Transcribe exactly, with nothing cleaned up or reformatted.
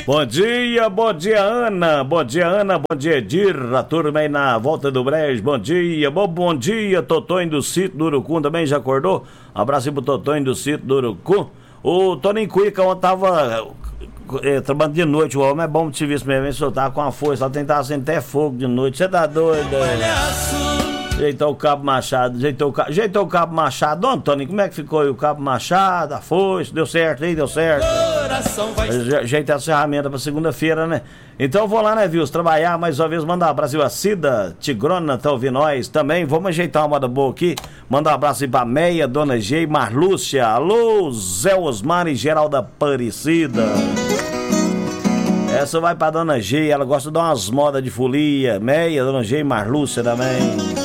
Bom dia, bom dia, Ana. Bom dia, Ana. Bom dia, Edir. A turma aí na volta do Brejo. Bom dia. Bom, bom dia, Totonho do Sítio do Urucum também já acordou? Um abraço aí pro Totonho do Sítio do Urucum. O Toninho Cuica ontem tava é, trabalhando de noite. O homem é bom de serviço mesmo. Ele só tava com a força. Ela tentava acender até fogo de noite. Você tá doido? Ajeitou o cabo Machado. Ajeitou o cabo, ajeitou o cabo Machado. Ô, Toninho, como é que ficou aí o cabo Machado? A foice? Deu certo aí? Deu certo? Ajeitar as ferramentas pra segunda-feira, né? Então eu vou lá, né, Vils? Trabalhar mais uma vez. Mandar um abraço a Cida, Tigrona, tá ouvindo nós também. Vamos ajeitar uma moda boa aqui. Mandar um abraço aí pra Meia, Dona G, Marlúcia. Alô, Zé Osmar e Geralda Aparecida. Essa vai pra Dona G, ela gosta de dar umas modas de folia. Meia, Dona G e Marlúcia também.